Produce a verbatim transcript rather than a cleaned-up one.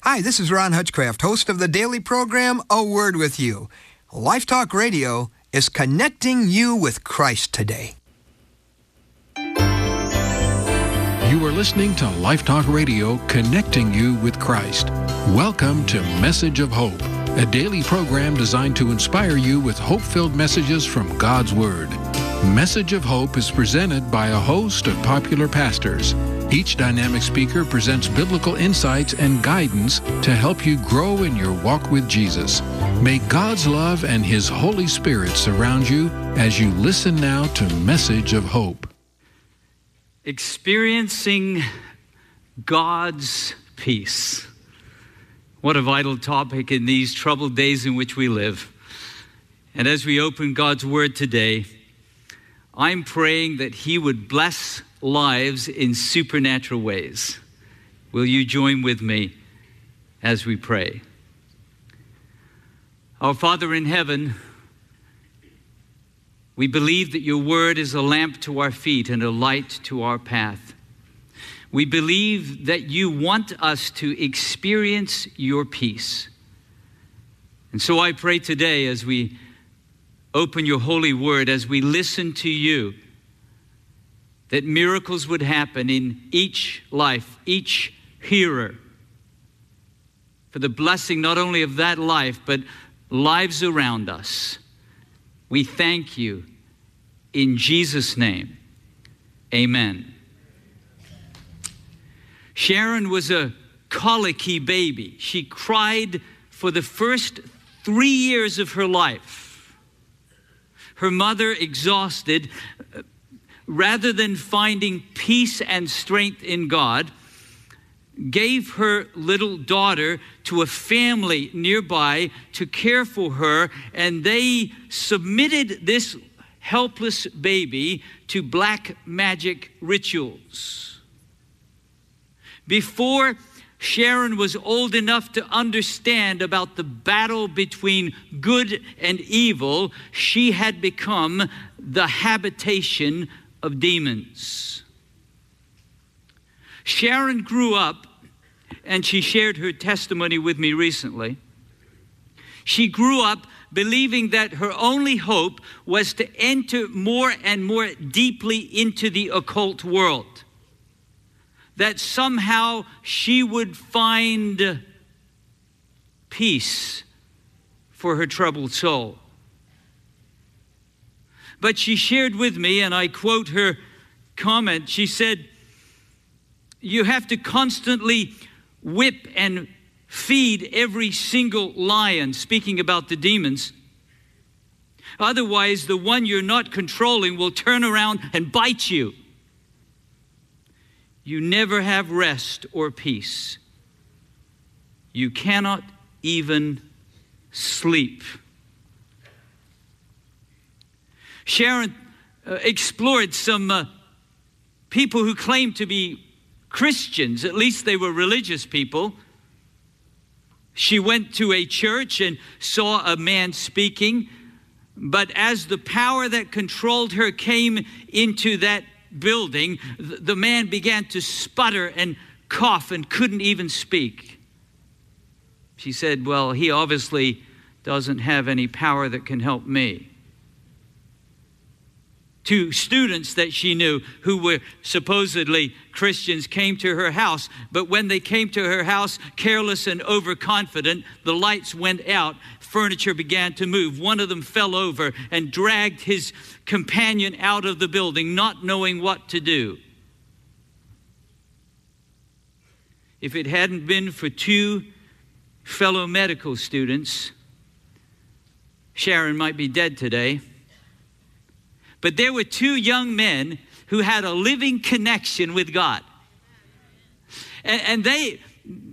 Hi, this is Ron Hutchcraft, host of the daily program, A Word With You. Life Talk Radio is connecting you with Christ today. You are listening to Life Talk Radio, connecting you with Christ. Welcome to Message of Hope, a daily program designed to inspire you with hope-filled messages from God's Word. Message of Hope is presented by a host of popular pastors. Each dynamic speaker presents biblical insights and guidance to help you grow in your walk with Jesus. May God's love and His Holy Spirit surround you as you listen now to Message of Hope. Experiencing God's peace. What a vital topic in these troubled days in which we live. And as we open God's Word today, I'm praying that He would bless lives in supernatural ways. Will you join with me as we pray? Our Father in heaven, we believe that your word is a lamp to our feet and a light to our path. We believe that you want us to experience your peace. And so I pray today as we open your holy word, as we listen to you, that miracles would happen in each life, each hearer, for the blessing not only of that life, but lives around us. We thank you in Jesus' name. Amen. Sharon was a colicky baby. She cried for the first three years of her life. Her mother, exhausted, rather than finding peace and strength in God, gave her little daughter to a family nearby to care for her, and they submitted this helpless baby to black magic rituals. Before Sharon was old enough to understand about the battle between good and evil, she had become the habitation of demons. Sharon grew up, and she shared her testimony with me recently. She grew up believing that her only hope was to enter more and more deeply into the occult world, that somehow she would find peace for her troubled soul. But she shared with me, and I quote her comment, she said, "You have to constantly whip and feed every single lion," speaking about the demons. "Otherwise, the one you're not controlling will turn around and bite you. You never have rest or peace. You cannot even sleep." Sharon uh, explored some uh, people who claimed to be Christians, at least they were religious people. She went to a church and saw a man speaking, but as the power that controlled her came into that building, the man began to sputter and cough and couldn't even speak. She said, "Well, he obviously doesn't have any power that can help me." Two students that she knew who were supposedly Christians came to her house, but when they came to her house, careless and overconfident, the lights went out, furniture began to move. One of them fell over and dragged his companion out of the building, not knowing what to do. If it hadn't been for two fellow medical students, Sharon might be dead today. But there were two young men who had a living connection with God. And, and they